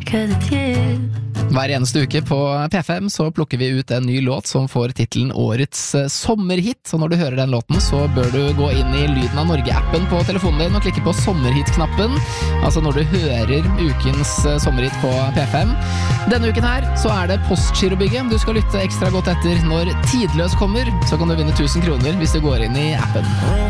'cause it's you. Hver eneste uke på P5 så plukker vi ut en ny låt som får titelen Årets sommerhit. Så når du hører den låten så bør du gå inn i Lyden av Norge-appen på telefonen din og klikke på sommerhit-knappen. Altså når du hører ukens sommerhit på P5. Denne uken her så er det Postgirobygget. Du skal lytte ekstra godt etter når Tidløs kommer. Så kan du vinne 1000 kroner hvis du går inn i appen.